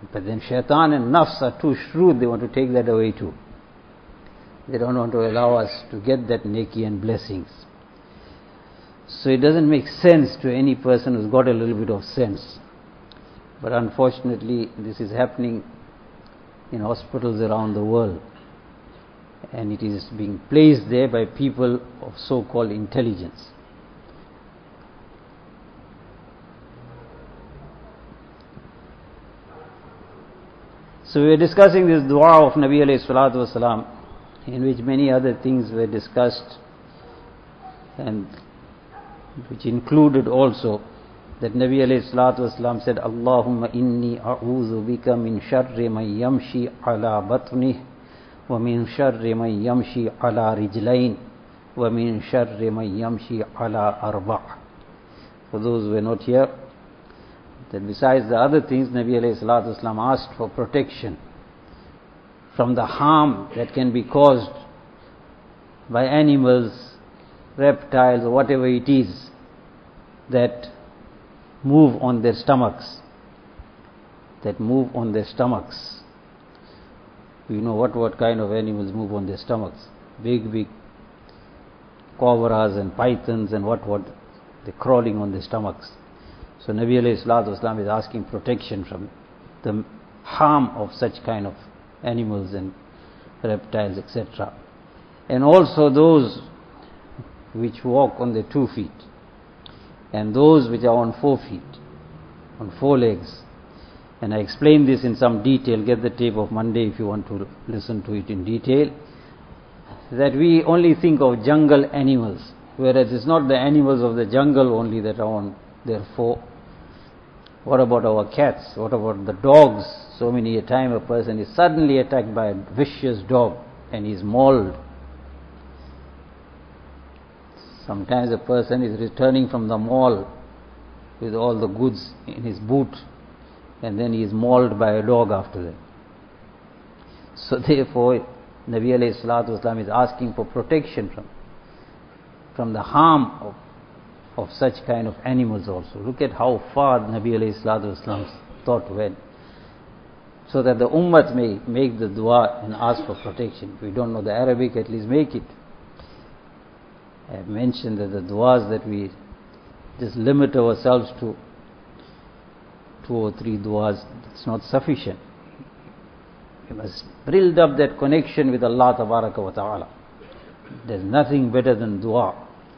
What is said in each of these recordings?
But then shaitan and nafs are too shrewd, they want to take that away too. They don't want to allow us to get that neki and blessings. So it doesn't make sense to any person who's got a little bit of sense. But unfortunately, this is happening in hospitals around the world. And it is being placed there by people of so-called intelligence. So we were discussing this dua of Nabi alayhi salatu wasalam, in which many other things were discussed, and which included also that Nabi alayhi salatu wasalam said, Allahumma inni a'udhu bika min sharri man yamshi ala batnih, wa min sharri man yamshi ala rijlain, wa min sharri man yamshi ala arba'. For those who were not here, that besides the other things, Nabi alayhi salatu wasalam asked for protection from the harm that can be caused by animals, reptiles, or whatever it is that move on their stomachs. We know what kind of animals move on their stomachs. Big cobras and pythons and what they're crawling on their stomachs. So Nabi alayhi salatu wasalam is asking protection from the harm of such kind of animals and reptiles, etc. And also those which walk on their 2 feet, and those which are on 4 feet, on 4 legs. And I explained this in some detail. Get the tape of Monday if you want to listen to it in detail. That we only think of jungle animals, whereas it's not the animals of the jungle only that are on their 4. What about our cats? What about the dogs? So many a time a person is suddenly attacked by a vicious dog and is mauled. Sometimes a person is returning from the mall with all the goods in his boot, and then he is mauled by a dog after that. So therefore, Nabi alayhi salatu wasalam is asking for protection from the harm of such kind of animals also. Look at how far Nabi alayhi salatu wasalam's thought went. So that the ummah may make the dua and ask for protection. If we don't know the Arabic, at least make it. I have mentioned that the duas that we just limit ourselves to 2 or 3 duas, it's not sufficient. We must build up that connection with Allah Tabaraka wa Ta'ala. There's nothing better than dua.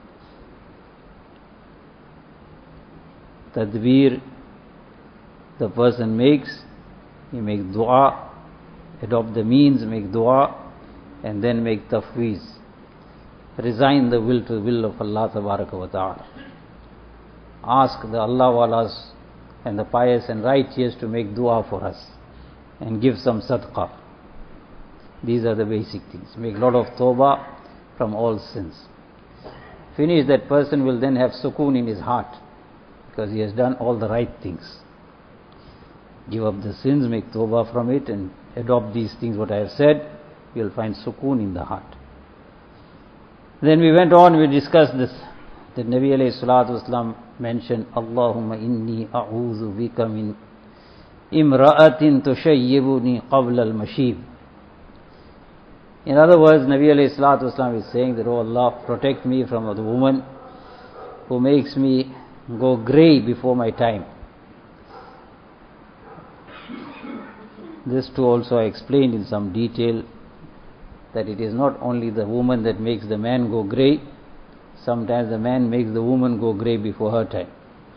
Tadbir the person makes, he makes dua, adopt the means, make dua, and then make tafweez. Resign the will to the will of Allah Tabaraka wa Ta'ala. Ask the Allah walas and the pious and righteous to make dua for us and give some sadaqah. These are the basic things. Make a lot of tawbah from all sins. Finish, that person will then have sukoon in his heart because he has done all the right things. Give up the sins, make tawbah from it, and adopt these things what I have said. You will find sukoon in the heart. Then we went on, we discussed this, that Nabi alayhi salatu wasalam mentioned, Allahumma inni a'udhu bika min imra'atin tushayyibuni qabla al-mashib. In other words, Nabi alayhi salatu wasalam is saying that, oh Allah, protect me from the woman who makes me go grey before my time. This too also I explained in some detail, that it is not only the woman that makes the man go grey, sometimes the man makes the woman go grey before her time.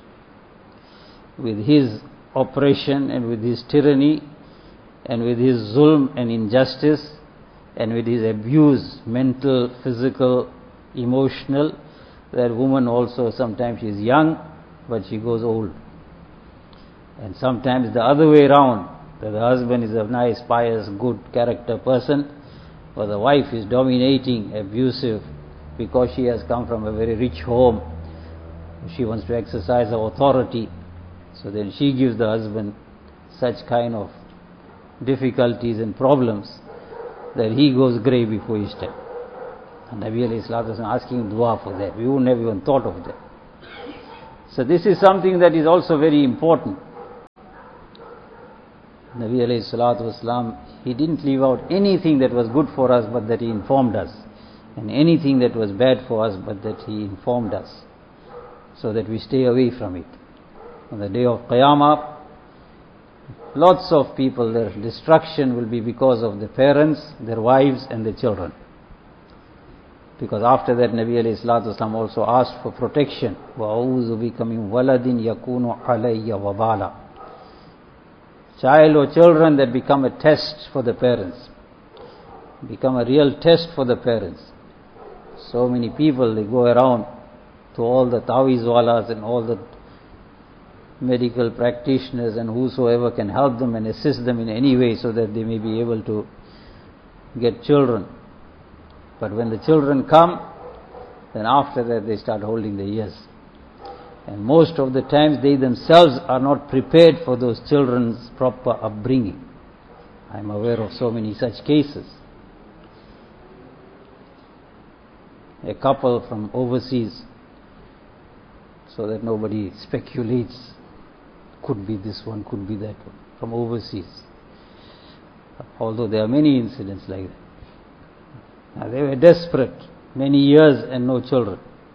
With his oppression and with his tyranny and with his zulm and injustice and with his abuse, mental, physical, emotional, that woman also sometimes she is young but she goes old. And sometimes the other way around, that the husband is a nice, pious, good character person, but the wife is dominating, abusive, because she has come from a very rich home. She wants to exercise her authority. So then she gives the husband such kind of difficulties and problems that he goes grey before his time. And Nabi alayhi salatu wasallam asking dua for that. We would never even thought of that. So this is something that is also very important. Nabi alayhi salatu wasalam, he didn't leave out anything that was good for us, but that he informed us, and anything that was bad for us, but that he informed us, so that we stay away from it. On the day of Qiyamah, lots of people, their destruction will be because of their parents, their wives and their children. Because after that, Nabi alayhi salatu wasalam also asked for protection. وَأَعُوذُ بِكَ مِنْ وَلَدٍ يَكُونُ عَلَيَّ وَبَالًا. Child or children that become a test for the parents, become a real test for the parents. So many people, they go around to all the ta'wizwalas and all the medical practitioners and whosoever can help them and assist them in any way so that they may be able to get children. But when the children come, then after that they start holding their ears. And most of the times they themselves are not prepared for those children's proper upbringing. I am aware of so many such cases. A couple from overseas, so that nobody speculates, could be this one, could be that one, from overseas. Although there are many incidents like that. Now they were desperate, many years and no children.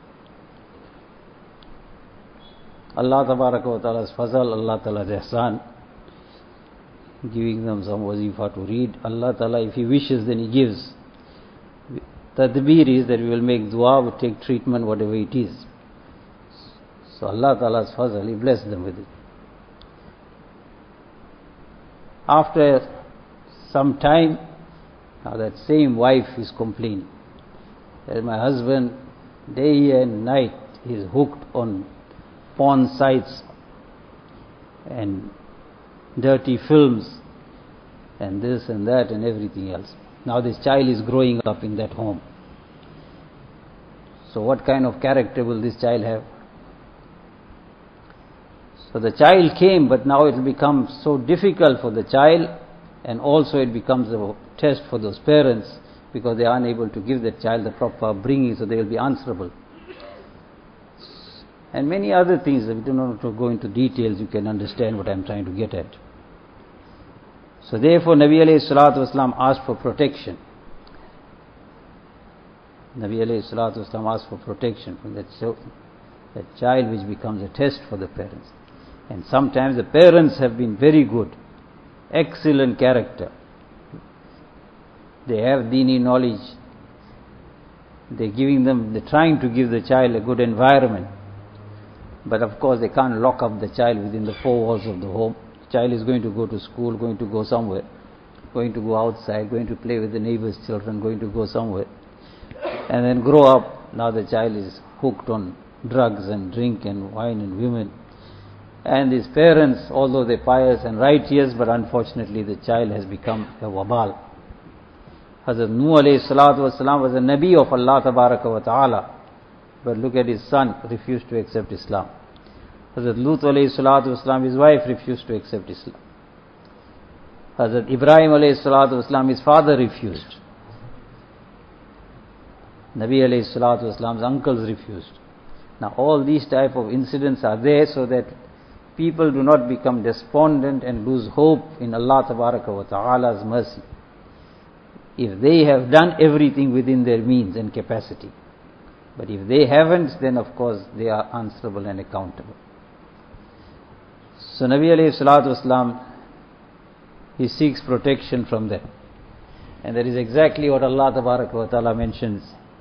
Allah Tabaraka wa Ta'ala's fazal, Allah Ta'ala's ihsan, giving them some wazifa to read. Allah Ta'ala, if He wishes, then He gives. Tadbir is that we will make dua, we take treatment, whatever it is. So Allah Ta'ala's fazal, He blessed them with it. After some time, now that same wife is complaining that my husband, day and night, is hooked on porn sites and dirty films and this and that and everything else. Now this child is growing up in that home. So what kind of character will this child have? So the child came, but now it will become so difficult for the child, and also it becomes a test for those parents, because they are unable to give that child the proper upbringing, so they will be answerable. And many other things that we do not want to go into details. You can understand what I am trying to get at. So therefore Nabi alayhi salatu wasalam asked for protection. Nabi alayhi salatu wasalam asked for protection from that child which becomes a test for the parents. And sometimes the parents have been very good, excellent character. They have dini knowledge. They're trying to give the child a good environment. But of course they can't lock up the child within the four walls of the home. The child is going to go to school, going to go somewhere, going to go outside, going to play with the neighbor's children, going to go somewhere. And then grow up, now the child is hooked on drugs and drink and wine and women. And his parents, although they're pious and righteous, but unfortunately the child has become a wabal. Hazrat Nuh alayhi salatu wasalam was a Nabi of Allah Tabaraka wa Ta'ala. But look at his son, refused to accept Islam. Hazrat Lut alayhi salatu wasalam, his wife refused to accept Islam. Hazrat Ibrahim alayhi salatu wasalam, his father refused. Nabi alayhi salatu wasalam's uncles refused. Now all these type of incidents are there so that people do not become despondent and lose hope in Allah Tabaraka wa Ta'ala's mercy. If they have done everything within their means and capacity. But if they haven't, then of course they are answerable and accountable. So Nabi alayhi salatu wasalam, he seeks protection from them. And that is exactly what Allah Tabaraka wa Ta'ala mentions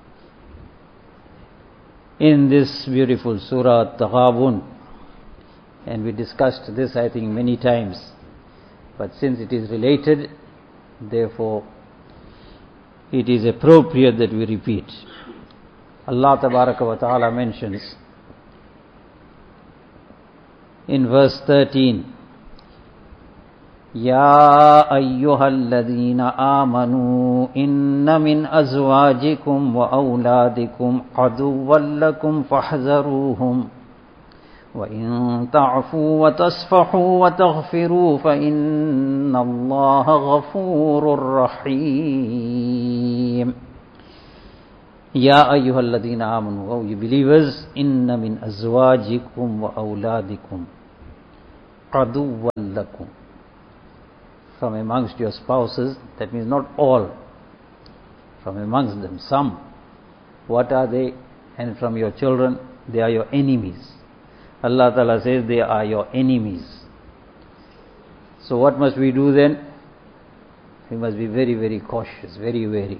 in this beautiful surah At-Taghabun. And we discussed this, I think, many times. But since it is related, therefore it is appropriate that we repeat. Allah Tabaraka wa Ta'ala mentions in verse 13, Ya ayyuhalladhina amanu inna min azwajikum wa awladikum aduwwan lakum fahzaruhum wa in ta'fu wa tasfahu wa taghfiru fa inna Allaha ghafurur rahim. Ya ayyuhalladhina amanu, O you believers, inna min azwajikum wa awladikum aduwwan lakum. from amongst your spouses, that means not all, from amongst them, some. What are they? And from your children, they are your enemies. Allah Ta'ala says they are your enemies. So what must we do then? We must be very, very cautious, very wary.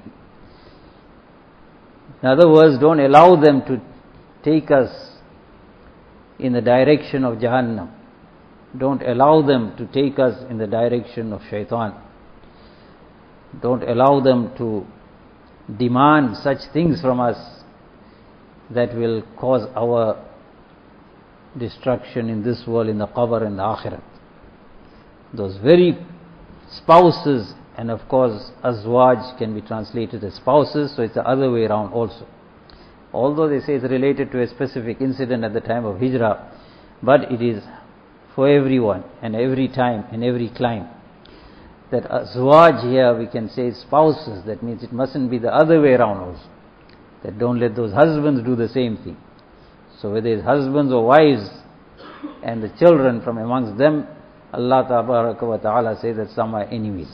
In other words, don't allow them to take us in the direction of Jahannam. Don't allow them to take us in the direction of Shaitan. Don't allow them to demand such things from us that will cause our destruction in this world, in the qabr and the akhirat. Those very spouses, and of course azwaj can be translated as spouses, so it's the other way around also. Although they say it's related to a specific incident at the time of hijrah, but it is for everyone and every time and every clime. That azwaj here we can say spouses, that means it mustn't be the other way around also. That don't let those husbands do the same thing. So whether it's husbands or wives and the children from amongst them, Allah Ta'ala says that some are enemies.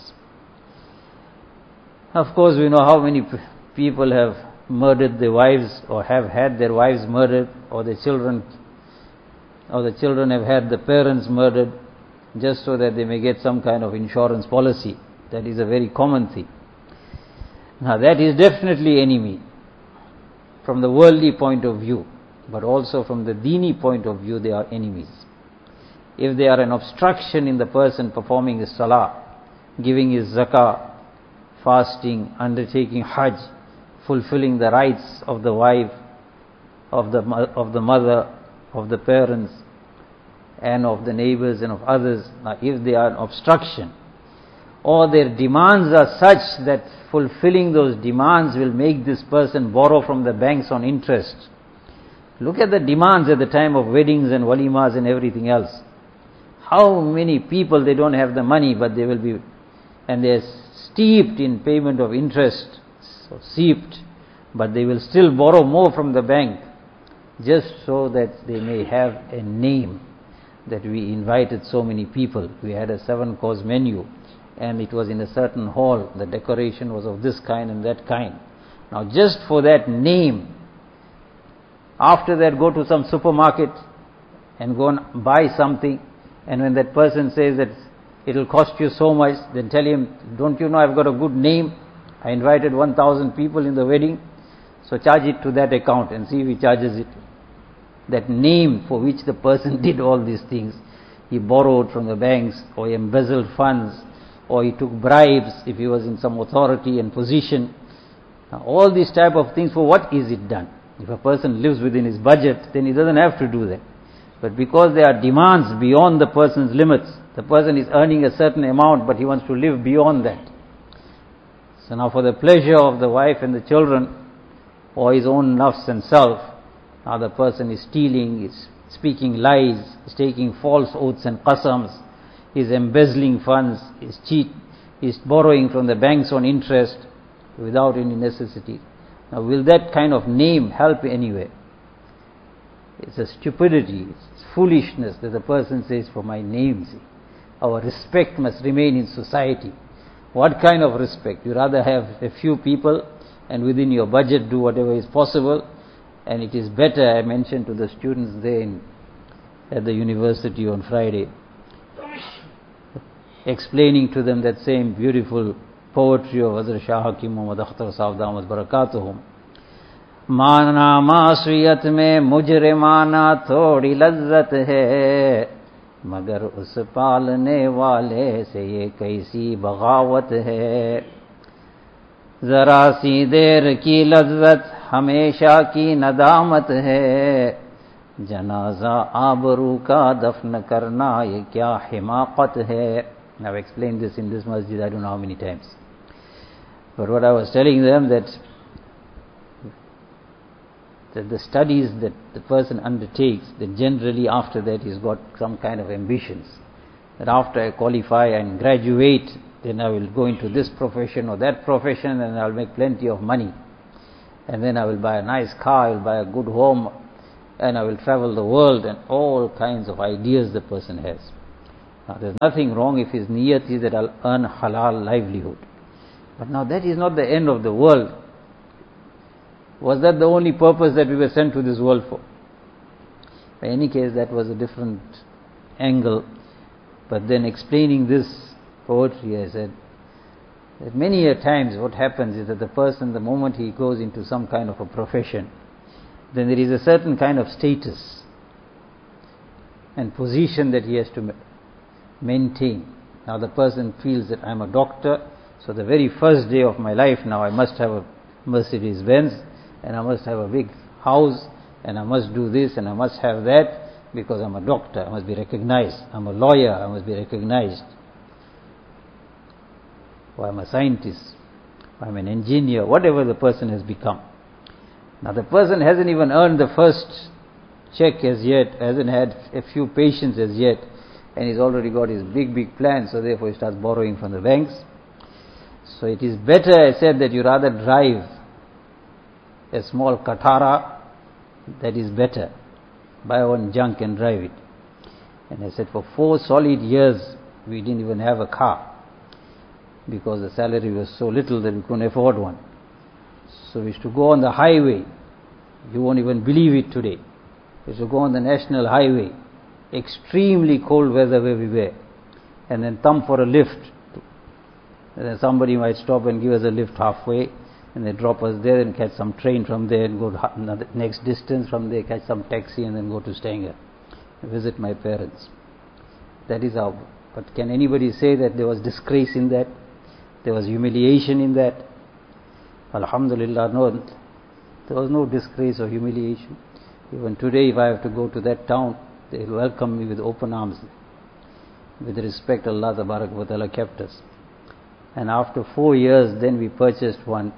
Of course we know how many people have murdered their wives or have had their wives murdered, or the children have had the parents murdered just so that they may get some kind of insurance policy. That is a very common thing. Now that is definitely enemy from the worldly point of view, but also from the dini point of view they are enemies. If they are an obstruction in the person performing his salah, giving his zakah, fasting, undertaking hajj, fulfilling the rights of the wife, of the mother, of the parents, and of the neighbors and of others, now if they are an obstruction, or their demands are such that fulfilling those demands will make this person borrow from the banks on interest. Look at the demands at the time of weddings and walimas and everything else. How many people, they don't have the money, but they will be, and they're steeped in payment of interest, so seeped, but they will still borrow more from the bank just so that they may have a name that we invited so many people. We had a 7-course menu, and it was in a certain hall. The decoration was of this kind and that kind. Now just for that name, after that go to some supermarket and go and buy something, and when that person says that it will cost you so much, then tell him, don't you know I've got a good name? I invited 1,000 people in the wedding, so charge it to that account and see if he charges it. That name for which the person did all these things, he borrowed from the banks, or he embezzled funds, or he took bribes if he was in some authority and position. Now, all these type of things, for what is it done? If a person lives within his budget, then he doesn't have to do that. But because there are demands beyond the person's limits, the person is earning a certain amount, but he wants to live beyond that. So now for the pleasure of the wife and the children, or his own nafs and self, now the person is stealing, is speaking lies, is taking false oaths and qasams, is embezzling funds, is borrowing from the banks on interest without any necessity. Now will that kind of name help anywhere? It's a stupidity, it's foolishness that the person says, for my name's sake. Our respect must remain in society. What kind of respect? You rather have a few people and within your budget do whatever is possible, and it is better. I mentioned to the students there at the university on Friday, explaining to them that same beautiful poetry of Hazrat Shah Hakim Muhammad Akhtar Sahib Damat Barakatuhum. माना मासूयत में मुजरिमाना थोड़ी लज्जत है, मगर उस पालने वाले से ये कैसी बगावत है। जरा सी देर की लज्जत हमेशा की नदामत है, जनाजा आबरू का दफन करना ये क्या हिमाकत है। I've explained this in this masjid I don't know how many times. But what I was telling them, that the studies that the person undertakes, that generally after that he's got some kind of ambitions. That after I qualify and graduate, then I will go into this profession or that profession, and I'll make plenty of money. And then I will buy a nice car, I will buy a good home, and I will travel the world, and all kinds of ideas the person has. Now there's nothing wrong if his niyat is that I'll earn halal livelihood. But now that is not the end of the world. Was that the only purpose that we were sent to this world for? In any case, that was a different angle. But then explaining this poetry, I said that many a times what happens is that the person, the moment he goes into some kind of a profession, then there is a certain kind of status and position that he has to maintain. Now the person feels that I'm a doctor, so the very first day of my life now I must have a Mercedes Benz, and I must have a big house, and I must do this, and I must have that, because I'm a doctor, I must be recognized. I'm a lawyer, I must be recognized. Or I'm a scientist, or I'm an engineer, whatever the person has become. Now the person hasn't even earned the first check as yet, hasn't had a few patients as yet, and he's already got his big plans, so therefore he starts borrowing from the banks. So it is better, I said, that you rather drive a small Katara, that is better. Buy one junk and drive it. And I said for 4 solid years we didn't even have a car, because the salary was so little that we couldn't afford one. So we used to go on the highway. You won't even believe it today. We used to go on the national highway, extremely cold weather where we were, and then thumb for a lift. And then somebody might stop and give us a lift halfway, and they drop us there and catch some train from there and go to the next distance, from there catch some taxi and then go to Stanger, visit my parents. That is how. But can anybody say that there was disgrace in that? There was humiliation in that? Alhamdulillah, no, there was no disgrace or humiliation. Even today, if I have to go to that town, they will welcome me with open arms. With the respect Allah Tabarak wa Ta'ala kept us. And after 4 years, then we purchased one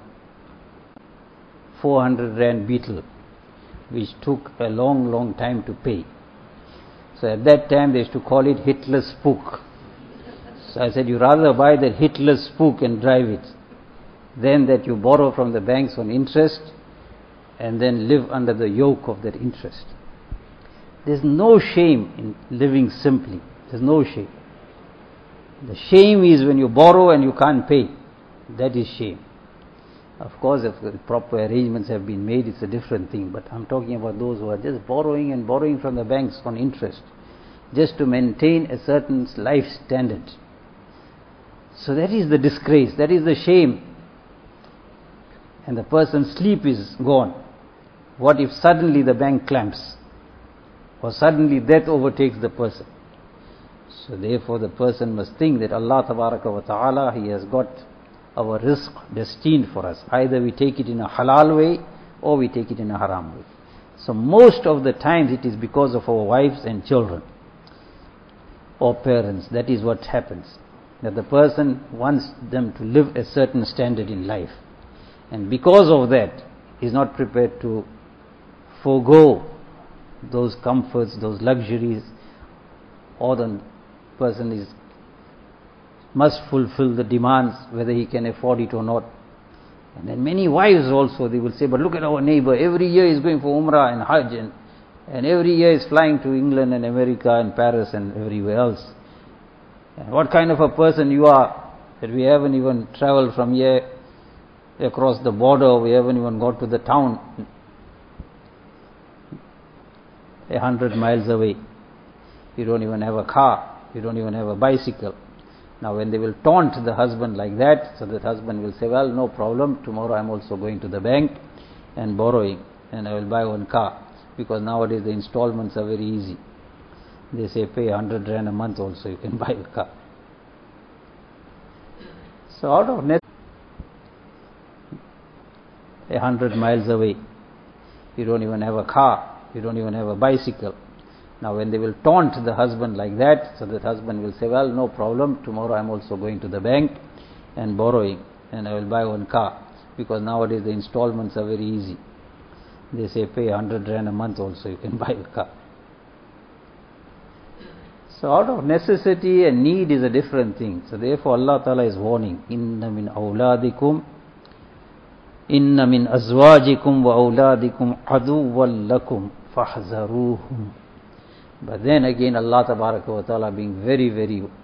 400 Rand Beetle, which took a long time to pay. So at that time they used to call it Hitler's Spook. So I said, you rather buy that Hitler's Spook and drive it than that you borrow from the banks on interest and then live under the yoke of that interest. There's no shame in living simply. There's no shame. The shame is when you borrow and you can't pay. That is shame. Of course, if the proper arrangements have been made, it's a different thing. But I'm talking about those who are just borrowing from the banks on interest, just to maintain a certain life standard. So that is the disgrace, that is the shame. And the person's sleep is gone. What if suddenly the bank clamps? Or suddenly death overtakes the person? So therefore the person must think that Allah Tabaraka wa Ta'ala, He has got our rizq destined for us. Either we take it in a halal way or we take it in a haram way. So most of the times it is because of our wives and children or parents. That is what happens. That the person wants them to live a certain standard in life. And because of that, he is not prepared to forego those comforts, those luxuries, or the person must fulfill the demands, whether he can afford it or not. And then many wives also, they will say, but look at our neighbor, every year is going for Umrah and Hajj, and every year is flying to England and America and Paris and everywhere else. And what kind of a person you are, that we haven't even traveled from here across the border, we haven't even got to the town 100 miles away. You don't even have a car, you don't even have a bicycle. Now when they will taunt the husband like that, so that husband will say, well, no problem, tomorrow I'm also going to the bank and borrowing, and I will buy one car, because nowadays the installments are very easy. They say pay 100 Rand a month also, you can buy a car. So out of 100 miles away, you don't even have a car, you don't even have a bicycle. Now when they will taunt the husband like that, so that husband will say, well, no problem, tomorrow I'm also going to the bank and borrowing, and I will buy one car, because nowadays the installments are very easy. They say pay 100 Rand a month also, you can buy a car. So out of necessity and need is a different thing. So therefore Allah Ta'ala is warning, inna min awladikum, inna min azwajikum wa awladikum aduwwan lakum fahzaruhum. But then again Allah Tabaraka wa Ta'ala being very, very